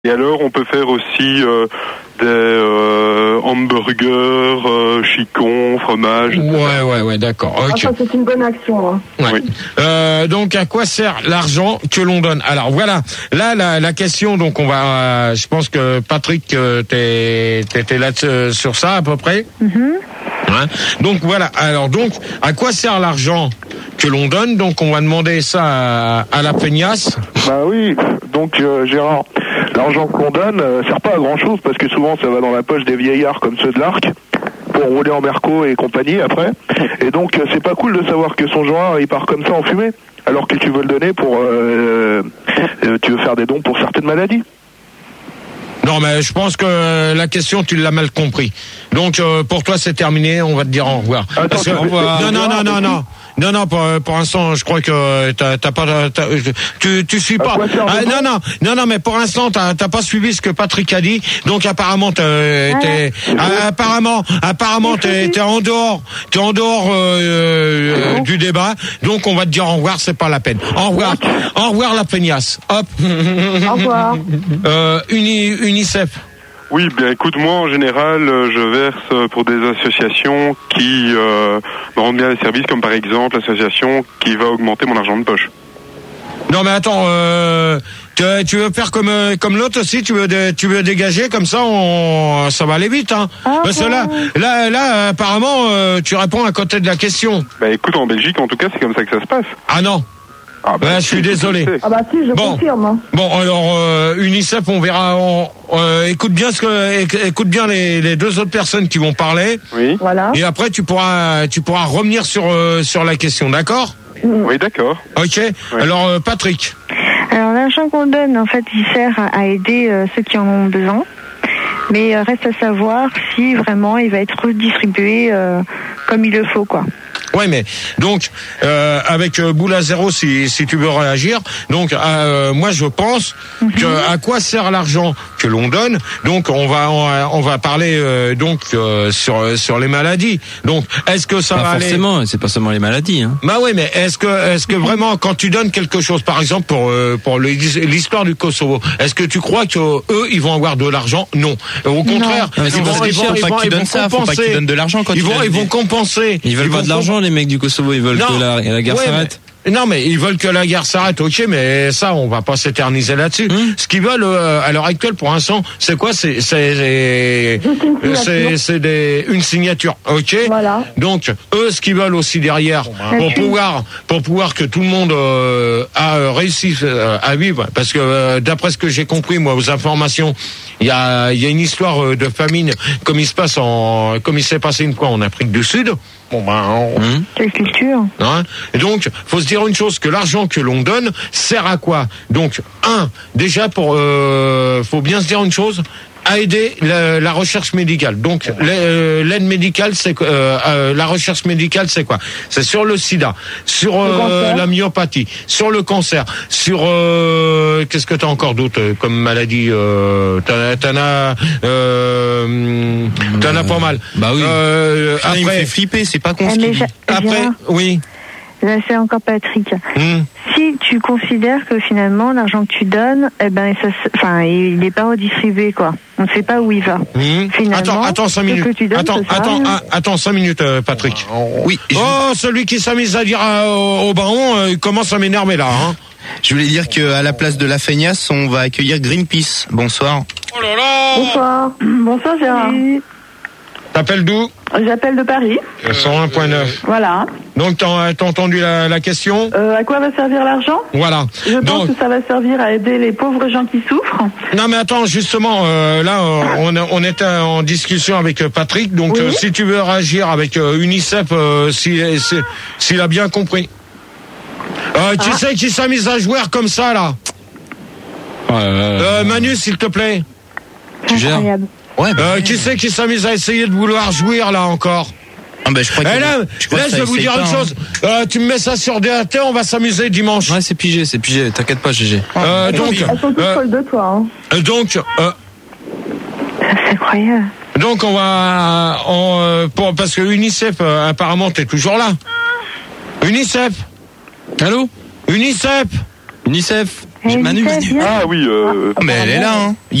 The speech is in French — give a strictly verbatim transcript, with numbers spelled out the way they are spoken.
Et alors, on peut faire aussi euh, des euh, hamburgers, euh, chicons, fromage. Ouais, ouais, ouais, d'accord. Okay. Ah, ça, c'est une bonne action. Hein. Ouais. Oui. Euh, donc, à quoi sert l'argent que l'on donne? Alors voilà, là, la, la question. Donc, on va. Euh, je pense que Patrick, euh, t'es, t'étais là euh, sur ça à peu près. Mm-hmm. Hein, donc voilà. Alors donc, à quoi sert l'argent que l'on donne? Donc, on va demander ça à, à la feignasse. Bah oui. Donc, euh, Gérard. L'argent qu'on donne euh, sert pas à grand chose parce que souvent ça va dans la poche des vieillards comme ceux de l'Arc pour rouler en Merco et compagnie après. Et donc euh, c'est pas cool de savoir que son genre il part comme ça en fumée alors que tu veux le donner pour euh, euh, tu veux faire des dons pour certaines maladies. Non, mais je pense que la question, tu l'as mal compris. Donc, euh, pour toi, c'est terminé. On va te dire au revoir. Attends, Parce que, au revoir. non, non, non, non, non. Non, non, pour, pour l'instant, je crois que t'as, t'as pas, t'as, tu, tu suis pas. Ah, non, non, non, non, mais pour l'instant, t'as, t'as pas suivi ce que Patrick a dit. Donc, apparemment, t'es, t'es ah, apparemment, apparemment, t'es, t'es en dehors, t'es en dehors euh, euh, du débat. Donc, on va te dire au revoir. C'est pas la peine. Au revoir, au revoir la feignasse. Hop. Au revoir. Euh, Uni, UNICEF. Oui, bien écoute, moi en général, euh, je verse pour des associations qui euh, me rendent bien les services, comme par exemple l'association qui va augmenter mon argent de poche. Non mais attends, euh, tu, tu veux faire comme comme l'autre aussi, tu veux dé, tu veux dégager comme ça, on, ça va aller vite, hein. Ah, Parce que là, là, là, apparemment, euh, tu réponds à côté de la question. Bah écoute, en Belgique, en tout cas, c'est comme ça que ça se passe. Ah non. Ah bah, ben, je suis désolé. Ah bah si, je bon. confirme. Hein. Bon, alors euh, UNICEF, on verra. On, euh, écoute bien ce que, écoute bien les, les deux autres personnes qui vont parler. Oui. Voilà. Et après, tu pourras, tu pourras revenir sur euh, sur la question, d'accord? Mm. Oui, d'accord. Ok. Ouais. Alors, euh, Patrick. Alors l'argent qu'on donne, en fait, il sert à aider euh, ceux qui en ont besoin. Mais euh, reste à savoir si vraiment il va être redistribué euh, comme il le faut, quoi. Ouais, mais donc euh, avec euh, Boule à zéro, si si tu veux réagir, donc euh, moi je pense mm-hmm. que à quoi sert l'argent que l'on donne. Donc on va on va, on va parler euh, donc euh, sur sur les maladies. Donc est-ce que ça pas va forcément, aller... c'est pas seulement les maladies. Hein. Bah oui, mais est-ce que est-ce que vraiment quand tu donnes quelque chose, par exemple pour euh, pour l'histoire du Kosovo, est-ce que tu crois que eux ils vont avoir de l'argent? Non. Au contraire, non, ils vont ils vont, ils vont, ils vont ça, faut pas qu'ils donnent de l'argent quand ils vont ils vont compenser. Ils veulent ils pas de l'argent. Les mecs du Kosovo, ils veulent non. que la, la guerre ouais, s'arrête. Mais, non, mais ils veulent que la guerre s'arrête, ok, mais ça, on va pas s'éterniser là-dessus. Mmh. Ce qu'ils veulent euh, à l'heure actuelle, pour l'instant, c'est quoi? C'est c'est c'est c'est des une signature, ok. Voilà. Donc eux, ce qu'ils veulent aussi derrière, pour Merci. pouvoir pour pouvoir que tout le monde euh, a réussi euh, à vivre, parce que euh, d'après ce que j'ai compris, moi, aux informations, il y a il y a une histoire de famine, comme il se passe en comme il s'est passé une fois en Afrique du Sud. Bon ben, on... mmh. Quelle culture. Hein? Et donc, faut se dire une chose, que l'argent que l'on donne sert à quoi? Donc, un, déjà pour, euh, faut bien se dire une chose, à aider la, la recherche médicale. Donc l'aide médicale, c'est euh, euh, la recherche médicale, c'est quoi? C'est sur le sida, sur euh, la myopathie, sur le cancer, sur euh, qu'est-ce que t'as encore d'autre comme maladie? euh, T'en, t'en as, euh, t'en as pas mal. Bah oui. Euh, après, il me fait flipper, c'est pas con ce qu'il dit. Après, oui. Là, c'est encore Patrick. Mmh. Si tu considères que finalement l'argent que tu donnes, eh ben, ça, enfin, il n'est pas redistribué, quoi. On ne sait pas où il va. Mmh. Finalement, attends, attends cinq minutes. Donnes, attends, attends, ah, attends cinq minutes, euh, Patrick. Oui. Je... Oh, celui qui s'amuse à dire euh, au, au baron, euh, il commence à m'énerver là. Hein. Je voulais dire qu'à la place de la feignasse, on va accueillir Greenpeace. Bonsoir. Oh là là. Bonsoir. Bonsoir Gérard. Oui. T'appelles d'où? J'appelle de Paris. cent un virgule neuf. Voilà. Donc, t'as, t'as entendu la, la question? euh, À quoi va servir l'argent? Voilà. Je pense Donc, que ça va servir à aider les pauvres gens qui souffrent. Non, mais attends, justement, euh, là, euh, on, on était en discussion avec Patrick. Donc, oui. euh, si tu veux réagir avec euh, UNICEF, euh, s'il si, si, si a bien compris. Euh, tu ah. sais qui s'amuse à jouer comme ça, là? euh, euh, Manu, s'il te plaît. Tu gères? Ouais, bah, euh, qui c'est qui s'amuse à essayer de vouloir jouir là encore? Ah ben, je crois que eh là, je, crois là, que je vais vous dire pas, une hein. chose. Euh, tu me mets ça sur D A T, on va s'amuser dimanche. Ouais, c'est pigé, c'est pigé. T'inquiète pas, G G. Euh, elles donc, sont, elles sont toutes euh, folles de toi. Hein. Donc, euh, c'est incroyable. Donc on va, on, euh, pour, parce que UNICEF, euh, apparemment, t'es toujours là. UNICEF. Allô? UNICEF. UNICEF. Eh, Manu, Lisa, Manu. viens. Ah oui, euh, Ah, mais elle est là, hein.